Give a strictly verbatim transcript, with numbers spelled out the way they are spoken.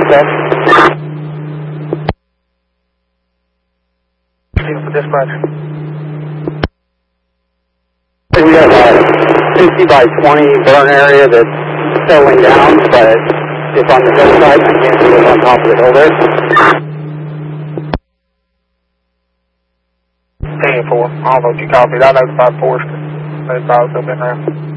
dispatch. For dispatch. We got a fifty by twenty burn area that's settling down, but it's on the hillside. I can't see what's on top of the hill there. ten four. I don't know if you copied. I notified Forrest. They've probably still been around.